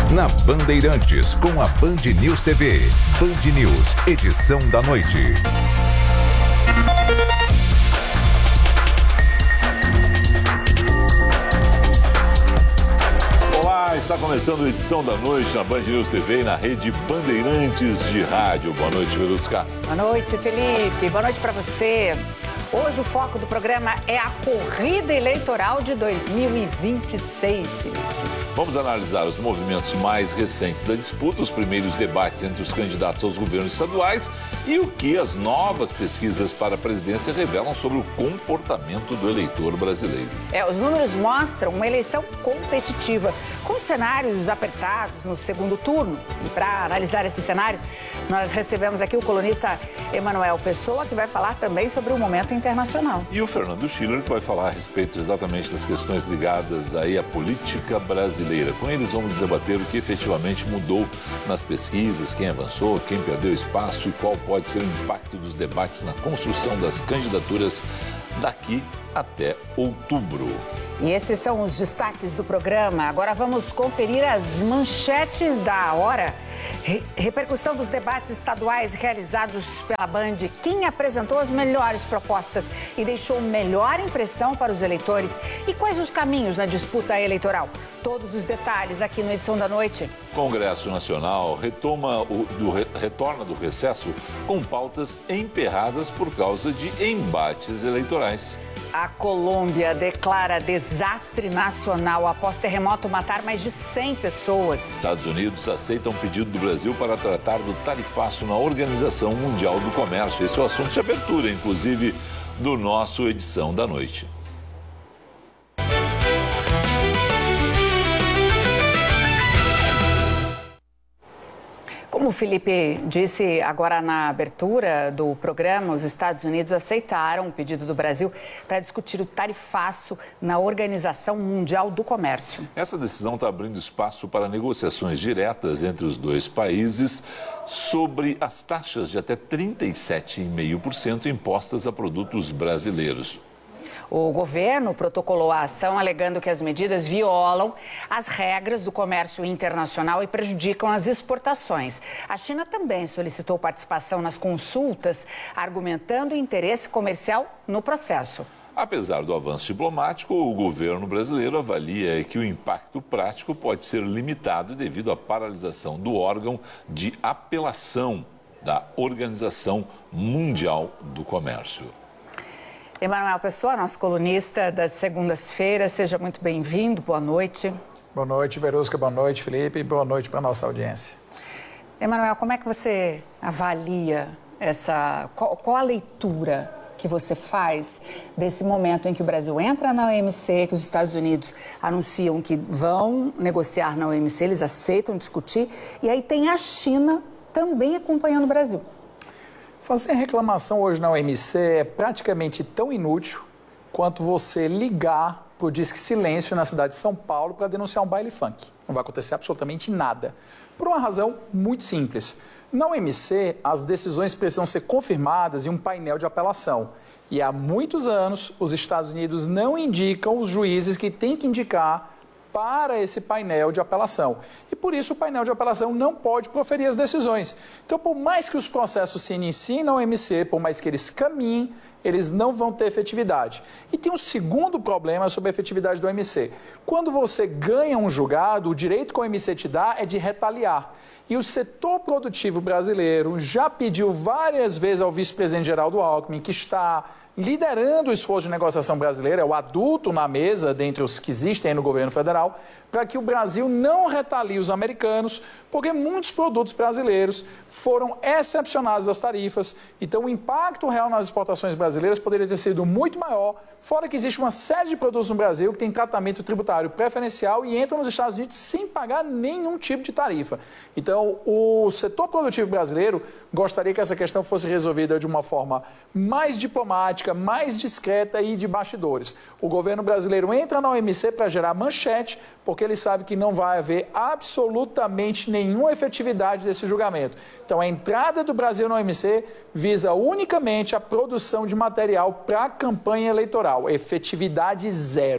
Na Bandeirantes, com a Band News TV. Band News, edição da noite. Olá, está começando a edição da noite na Band News TV e na rede Bandeirantes de Rádio. Boa noite, Verusca. Boa noite, Felipe. Boa noite para você. Hoje o foco do programa é a corrida eleitoral de 2026. Vamos analisar os movimentos mais recentes da disputa, os primeiros debates entre os candidatos aos governos estaduais e o que as novas pesquisas para a presidência revelam sobre o comportamento do eleitor brasileiro. Os números mostram uma eleição competitiva, com cenários apertados no segundo turno. E para analisar esse cenário, nós recebemos aqui o colunista Emanuel Pessoa, que vai falar também sobre o momento internacional. E o Fernando Schiller, que vai falar a respeito exatamente das questões ligadas aí à política brasileira. Com eles vamos debater o que efetivamente mudou nas pesquisas, quem avançou, quem perdeu espaço e qual pode ser o impacto dos debates na construção das candidaturas daqui até outubro. E esses são os destaques do programa. Agora vamos conferir as manchetes da hora. Repercussão dos debates estaduais realizados pela Band. Quem apresentou as melhores propostas e deixou melhor impressão para os eleitores? E quais os caminhos na disputa eleitoral? Todos os detalhes aqui na edição da noite. Congresso Nacional retorna do recesso com pautas emperradas por causa de embates eleitorais. A Colômbia declara desastre nacional após terremoto matar mais de 100 pessoas. Estados Unidos aceitam um pedido do Brasil para tratar do tarifaço na Organização Mundial do Comércio. Esse é o assunto de abertura, inclusive, do nosso edição da noite. Como o Felipe disse agora na abertura do programa, os Estados Unidos aceitaram o pedido do Brasil para discutir o tarifaço na Organização Mundial do Comércio. Essa decisão está abrindo espaço para negociações diretas entre os dois países sobre as taxas de até 37,5% impostas a produtos brasileiros. O governo protocolou a ação alegando que as medidas violam as regras do comércio internacional e prejudicam as exportações. A China também solicitou participação nas consultas, argumentando interesse comercial no processo. Apesar do avanço diplomático, o governo brasileiro avalia que o impacto prático pode ser limitado devido à paralisação do órgão de apelação da Organização Mundial do Comércio. Emanuel Pessoa, nosso colunista das segundas-feiras, seja muito bem-vindo, boa noite. Boa noite, Verusca, boa noite, Felipe, e boa noite para a nossa audiência. Emanuel, como é que você avalia qual a leitura que você faz desse momento em que o Brasil entra na OMC, que os Estados Unidos anunciam que vão negociar na OMC, eles aceitam discutir, e aí tem a China também acompanhando o Brasil? Fazer reclamação hoje na OMC é praticamente tão inútil quanto você ligar para o Disque Silêncio na cidade de São Paulo para denunciar um baile funk. Não vai acontecer absolutamente nada. Por uma razão muito simples. Na OMC, as decisões precisam ser confirmadas em um painel de apelação. E há muitos anos, os Estados Unidos não indicam os juízes que têm que indicar para esse painel de apelação. E por isso o painel de apelação não pode proferir as decisões. Então, por mais que os processos se iniciem na OMC, por mais que eles caminhem, eles não vão ter efetividade. E tem um segundo problema sobre a efetividade do OMC. Quando você ganha um julgado, o direito que o OMC te dá é de retaliar. E o setor produtivo brasileiro já pediu várias vezes ao vice-presidente Geraldo Alckmin, que está liderando o esforço de negociação brasileira, é o adulto na mesa, dentre os que existem aí no governo federal, para que o Brasil não retalie os americanos, porque muitos produtos brasileiros foram excepcionados das tarifas. Então, o impacto real nas exportações brasileiras poderia ter sido muito maior, fora que existe uma série de produtos no Brasil que tem tratamento tributário preferencial e entram nos Estados Unidos sem pagar nenhum tipo de tarifa. Então, o setor produtivo brasileiro gostaria que essa questão fosse resolvida de uma forma mais diplomática, mais discreta e de bastidores. O governo brasileiro entra na OMC para gerar manchete, porque ele sabe que não vai haver absolutamente nenhuma efetividade desse julgamento. Então, a entrada do Brasil na OMC visa unicamente a produção de material para a campanha eleitoral. Efetividade zero.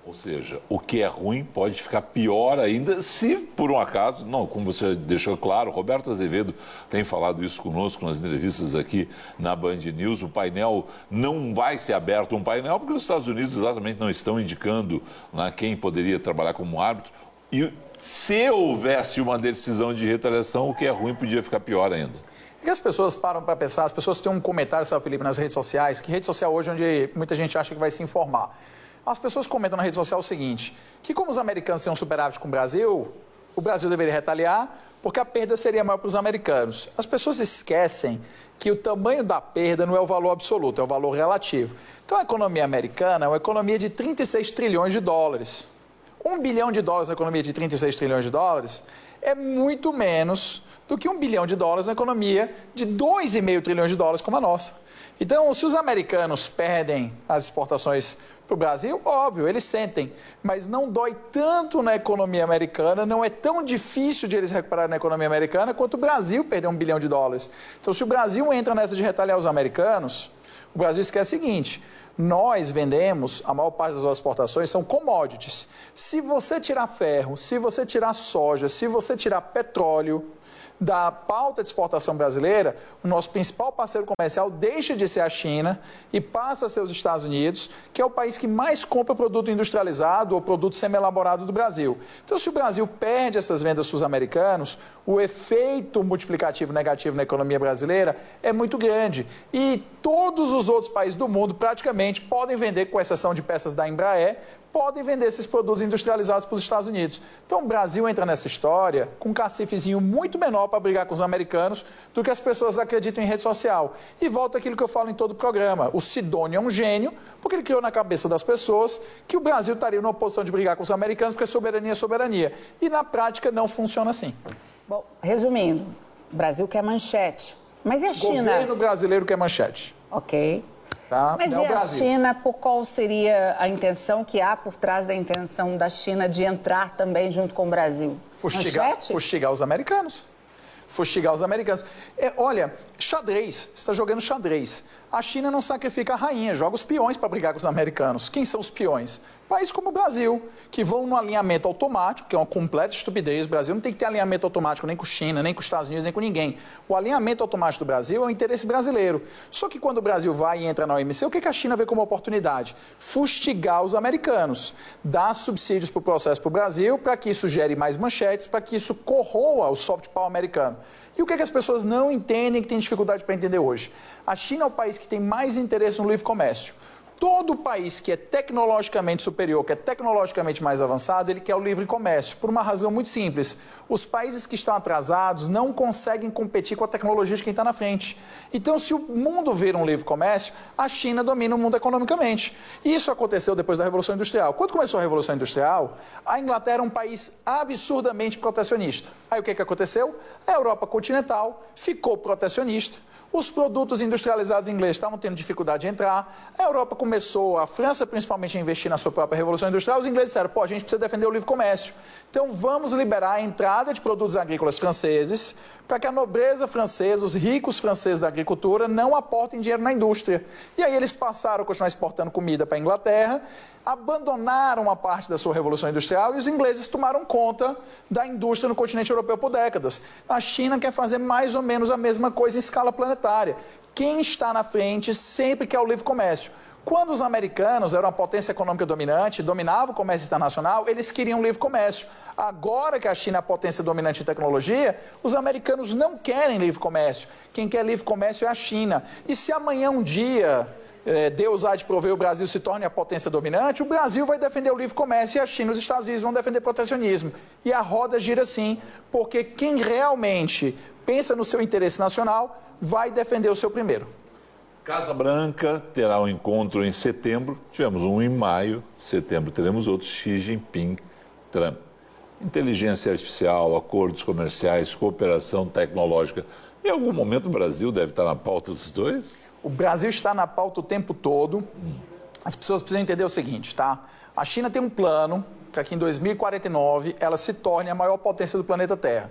Ou seja, o que é ruim pode ficar pior ainda se, por um acaso, não, como você deixou claro, Roberto Azevedo tem falado isso conosco nas entrevistas aqui na Band News, o painel não vai ser aberto, um painel, porque os Estados Unidos exatamente não estão indicando, né, quem poderia trabalhar como árbitro. E se houvesse uma decisão de retaliação, o que é ruim podia ficar pior ainda. E as pessoas param para pensar, as pessoas têm um comentário, sabe, Felipe, nas redes sociais, que rede social hoje é onde muita gente acha que vai se informar. As pessoas comentam na rede social o seguinte, que como os americanos têm um superávit com o Brasil deveria retaliar porque a perda seria maior para os americanos. As pessoas esquecem que o tamanho da perda não é o valor absoluto, é o valor relativo. Então a economia americana é uma economia de 36 trilhões de dólares. $1 bilhão na economia de 36 trilhões de dólares é muito menos do que $1 bilhão na economia de 2,5 trilhões de dólares como a nossa. Então, se os americanos perdem as exportações para o Brasil, óbvio, eles sentem, mas não dói tanto na economia americana, não é tão difícil de eles recuperarem na economia americana quanto o Brasil perder $1 bilhão. Então, se o Brasil entra nessa de retaliar os americanos, o Brasil esquece o seguinte, nós vendemos, a maior parte das nossas exportações são commodities. Se você tirar ferro, se você tirar soja, se você tirar petróleo da pauta de exportação brasileira, o nosso principal parceiro comercial deixa de ser a China e passa a ser os Estados Unidos, que é o país que mais compra produto industrializado ou produto semi-elaborado do Brasil. Então, se o Brasil perde essas vendas para os americanos, o efeito multiplicativo negativo na economia brasileira é muito grande. E todos os outros países do mundo praticamente podem vender, com exceção de peças da Embraer, podem vender esses produtos industrializados para os Estados Unidos. Então o Brasil entra nessa história com um cacifezinho muito menor para brigar com os americanos do que as pessoas acreditam em rede social. E volta aquilo que eu falo em todo o programa. O Sidônio é um gênio, porque ele criou na cabeça das pessoas que o Brasil estaria numa posição de brigar com os americanos, porque soberania é soberania. E na prática não funciona assim. Bom, resumindo, o Brasil quer manchete. Mas e a China? O governo brasileiro quer manchete. Ok. Tá? Mas e a China, por qual seria a intenção que há por trás da intenção da China de entrar também junto com o Brasil? Fustigar os americanos. Fustigar os americanos. Olha, xadrez, você está jogando xadrez. A China não sacrifica a rainha, joga os peões para brigar com os americanos. Quem são os peões? Países como o Brasil, que vão no alinhamento automático, que é uma completa estupidez. O Brasil não tem que ter alinhamento automático nem com a China, nem com os Estados Unidos, nem com ninguém. O alinhamento automático do Brasil é o interesse brasileiro. Só que quando o Brasil vai e entra na OMC, o que a China vê como oportunidade? Fustigar os americanos. Dar subsídios para o processo para o Brasil, para que isso gere mais manchetes, para que isso corroa o soft power americano. E o que as pessoas não entendem, que têm dificuldade para entender hoje? A China é o país que tem mais interesse no livre comércio. Todo país que é tecnologicamente superior, que é tecnologicamente mais avançado, ele quer o livre comércio, por uma razão muito simples. Os países que estão atrasados não conseguem competir com a tecnologia de quem está na frente. Então, se o mundo vira um livre comércio, a China domina o mundo economicamente. Isso aconteceu depois da Revolução Industrial. Quando começou a Revolução Industrial, a Inglaterra era um país absurdamente protecionista. Aí o que aconteceu? A Europa continental ficou protecionista. Os produtos industrializados ingleses estavam tendo dificuldade de entrar. A Europa começou, a França principalmente, a investir na sua própria Revolução Industrial. Os ingleses disseram, a gente precisa defender o livre comércio. Então vamos liberar a entrada de produtos agrícolas franceses para que a nobreza francesa, os ricos franceses da agricultura, não aportem dinheiro na indústria. E aí eles passaram a continuar exportando comida para a Inglaterra, abandonaram uma parte da sua Revolução Industrial e os ingleses tomaram conta da indústria no continente europeu por décadas. A China quer fazer mais ou menos a mesma coisa em escala planetária. Quem está na frente sempre quer o livre comércio. Quando os americanos eram a potência econômica dominante, dominavam o comércio internacional, eles queriam livre comércio. Agora que a China é a potência dominante em tecnologia, os americanos não querem livre comércio. Quem quer livre comércio é a China. E se amanhã um dia Deus há de prover o Brasil se torne a potência dominante, o Brasil vai defender o livre comércio e a China e os Estados Unidos vão defender protecionismo. E a roda gira assim, porque quem realmente pensa no seu interesse nacional vai defender o seu primeiro. Casa Branca terá um encontro em setembro, tivemos um em maio, setembro teremos outro, Xi Jinping, Trump. Inteligência artificial, acordos comerciais, cooperação tecnológica. Em algum momento o Brasil deve estar na pauta dos dois? O Brasil está na pauta o tempo todo. As pessoas precisam entender o seguinte, tá? A China tem um plano para que em 2049 ela se torne a maior potência do planeta Terra.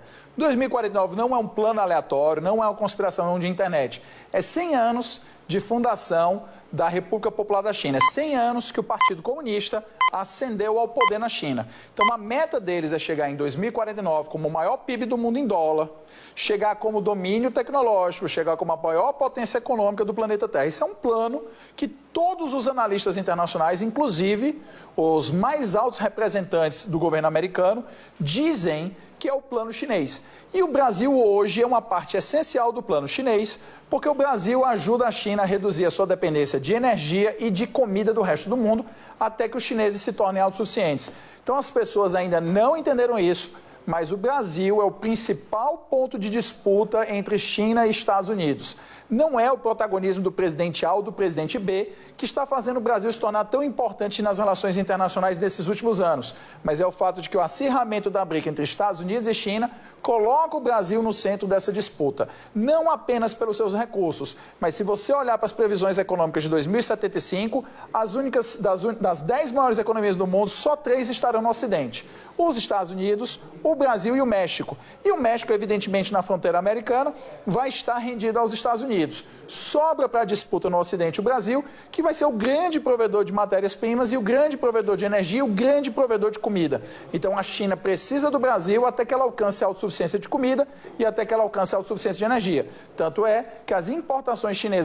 2049 não é um plano aleatório, não é uma conspiração de internet. É 100 anos de fundação da República Popular da China. É 100 anos que o Partido Comunista ascendeu ao poder na China. Então, a meta deles é chegar em 2049 como o maior PIB do mundo em dólar, chegar como domínio tecnológico, chegar como a maior potência econômica do planeta Terra. Isso é um plano que todos os analistas internacionais, inclusive os mais altos representantes do governo americano, dizem que é o plano chinês. E o Brasil hoje é uma parte essencial do plano chinês, porque o Brasil ajuda a China a reduzir a sua dependência de energia e de comida do resto do mundo, até que os chineses se tornem autossuficientes. Então as pessoas ainda não entenderam isso, mas o Brasil é o principal ponto de disputa entre China e Estados Unidos. Não é o protagonismo do presidente A ou do presidente B que está fazendo o Brasil se tornar tão importante nas relações internacionais nesses últimos anos, mas é o fato de que o acirramento da briga entre Estados Unidos e China coloca o Brasil no centro dessa disputa, não apenas pelos seus recursos, mas se você olhar para as previsões econômicas de 2075, das 10 maiores economias do mundo, só 3 estarão no Ocidente: os Estados Unidos, o Brasil e o México. E o México, evidentemente, na fronteira americana, vai estar rendido aos Estados Unidos. Sobra para a disputa no Ocidente o Brasil, que vai ser o grande provedor de matérias-primas e o grande provedor de energia, o grande provedor de comida. Então a China precisa do Brasil até que ela alcance a autossuficiência de comida e até que ela alcance a autossuficiência de energia. Tanto é que as importações chinesas